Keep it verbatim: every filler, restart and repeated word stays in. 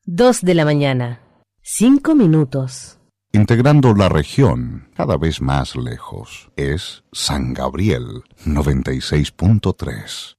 Dos de la mañana. Cinco minutos. Integrando la región cada vez más lejos. Es San Gabriel noventa y seis punto tres.